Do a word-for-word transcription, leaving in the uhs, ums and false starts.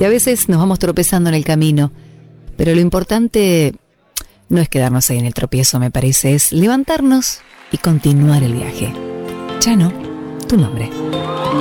Y a veces nos vamos tropezando en el camino, pero lo importante no es quedarnos ahí en el tropiezo, me parece, es levantarnos y continuar el viaje. Chano, tu nombre.